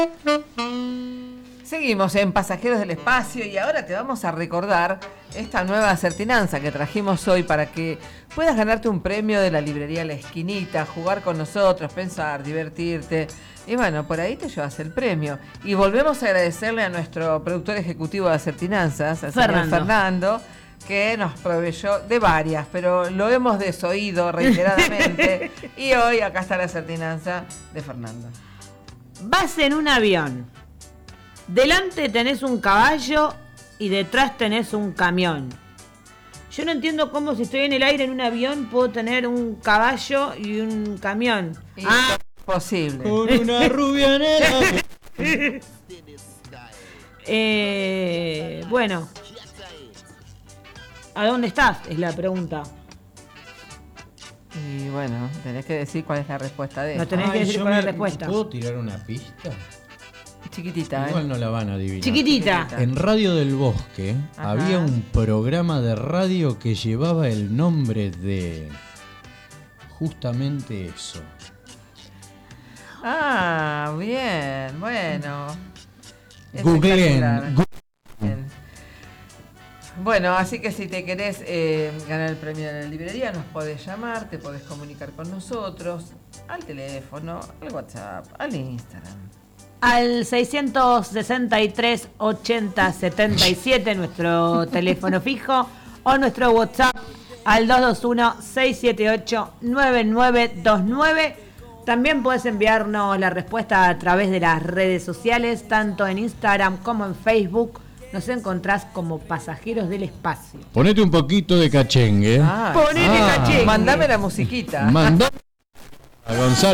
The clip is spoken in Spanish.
Seguimos en Pasajeros del Espacio y ahora te vamos a recordar esta nueva acertinanza que trajimos hoy para que puedas ganarte un premio de la librería La Esquinita, jugar con nosotros, pensar, divertirte. Y bueno, por ahí te llevas el premio. Y volvemos a agradecerle a nuestro productor ejecutivo de acertinanzas, al señor Fernando, que nos proveyó de varias, pero lo hemos desoído reiteradamente. Y hoy acá está la acertinanza de Fernando. Vas en un avión. Delante tenés un caballo y detrás tenés un camión. Yo no entiendo cómo si estoy en el aire en un avión puedo tener un caballo y un camión. Posible. Con una rubia en el avión. Bueno. ¿A dónde estás? Es la pregunta. Y bueno, tenés que decir cuál es la respuesta de eso. No tenés que decir cuál es la respuesta. ¿Puedo tirar una pista? Chiquitita, Igual no la van a adivinar. Chiquitita. En Radio del Bosque había un programa de radio que llevaba el nombre de justamente eso. Ah, bien, bueno. Googleen. Bueno, así que si te querés ganar el premio de la librería, nos podés llamar, te podés comunicar con nosotros, al teléfono, al WhatsApp, al Instagram. Al 663 80 77, nuestro teléfono fijo, o nuestro WhatsApp al 221 678 9929. También puedes enviarnos la respuesta a través de las redes sociales, tanto en Instagram como en Facebook. Nos encontrás como Pasajeros del Espacio. Ponete un poquito de cachengue. Ponete cachengue. Mandame la musiquita. Mandame a Gonzalo.